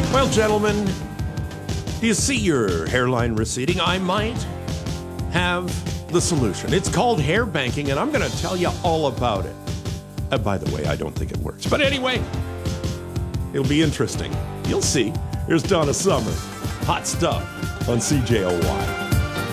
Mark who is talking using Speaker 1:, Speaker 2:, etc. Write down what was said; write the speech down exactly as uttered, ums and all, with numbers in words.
Speaker 1: Well, gentlemen, do you see your hairline receding? I might have the solution. It's called hair banking, and I'm going to tell you all about it. Uh, by the way, I don't think it works. But anyway, it'll be interesting. You'll see. Here's Donna Summer. Hot stuff on C J O Y.